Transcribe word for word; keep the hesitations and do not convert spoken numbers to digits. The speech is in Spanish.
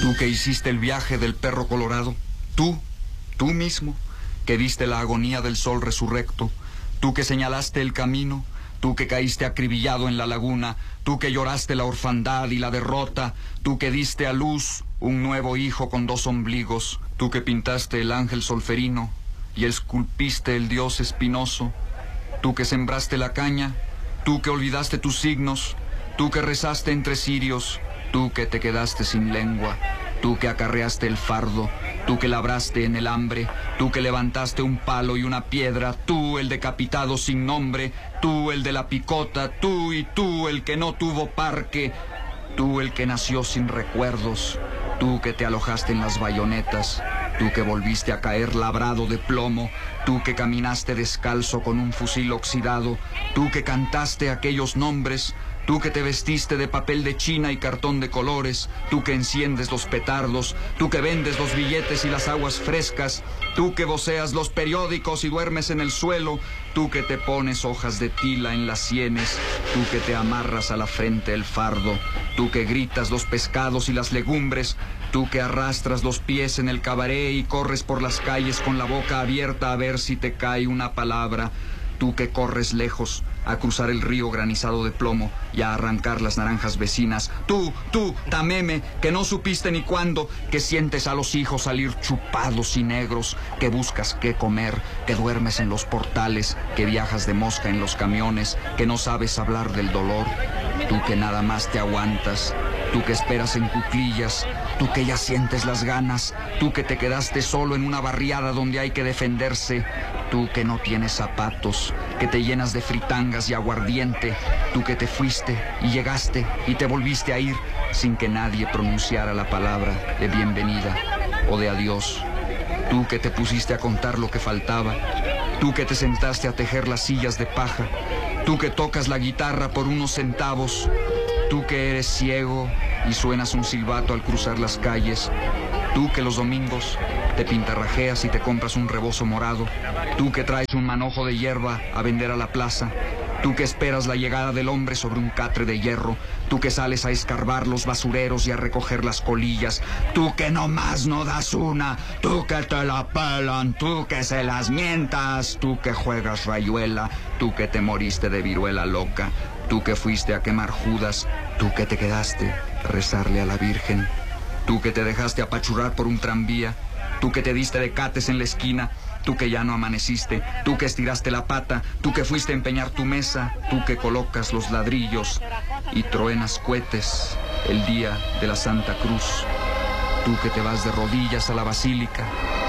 Tú que hiciste el viaje del perro colorado, tú, tú mismo, que diste la agonía del sol resurrecto, tú que señalaste el camino, tú que caíste acribillado en la laguna, tú que lloraste la orfandad y la derrota, tú que diste a luz un nuevo hijo con dos ombligos, tú que pintaste el ángel solferino y esculpiste el dios espinoso, tú que sembraste la caña, tú que olvidaste tus signos, tú que rezaste entre cirios, tú que te quedaste sin lengua, tú que acarreaste el fardo, tú que labraste en el hambre, tú que levantaste un palo y una piedra, tú el decapitado sin nombre, tú el de la picota, tú y tú el que no tuvo parque, tú el que nació sin recuerdos, tú que te alojaste en las bayonetas, tú que volviste a caer labrado de plomo, tú que caminaste descalzo con un fusil oxidado, tú que cantaste aquellos nombres, tú que te vestiste de papel de China y cartón de colores, tú que enciendes los petardos, tú que vendes los billetes y las aguas frescas, tú que voceas los periódicos y duermes en el suelo, tú que te pones hojas de tila en las sienes, tú que te amarras a la frente el fardo, tú que gritas los pescados y las legumbres, tú que arrastras los pies en el cabaret y corres por las calles con la boca abierta a ver si te cae una palabra, tú que corres lejos a cruzar el río granizado de plomo y a arrancar las naranjas vecinas, tú, tú, tameme, que no supiste ni cuándo, que sientes a los hijos salir chupados y negros, que buscas qué comer, que duermes en los portales, que viajas de mosca en los camiones, que no sabes hablar del dolor, tú que nada más te aguantas, tú que esperas en cuclillas, tú que ya sientes las ganas, tú que te quedaste solo en una barriada donde hay que defenderse, tú que no tienes zapatos, que te llenas de fritangas y aguardiente, tú que te fuiste y llegaste y te volviste a ir sin que nadie pronunciara la palabra de bienvenida o de adiós, tú que te pusiste a contar lo que faltaba, tú que te sentaste a tejer las sillas de paja, tú que tocas la guitarra por unos centavos, tú que eres ciego y suenas un silbato al cruzar las calles, tú que los domingos te pintarrajeas y te compras un rebozo morado, tú que traes un manojo de hierba a vender a la plaza, tú que esperas la llegada del hombre sobre un catre de hierro, tú que sales a escarbar los basureros y a recoger las colillas, tú que nomás no das una, tú que te la pelan, tú que se las mientas, tú que juegas rayuela, tú que te moriste de viruela loca, tú que fuiste a quemar Judas, tú que te quedaste a rezarle a la Virgen, tú que te dejaste apachurrar por un tranvía, tú que te diste de cates en la esquina, tú que ya no amaneciste, tú que estiraste la pata, tú que fuiste a empeñar tu mesa, tú que colocas los ladrillos y truenas cohetes el día de la Santa Cruz, tú que te vas de rodillas a la basílica,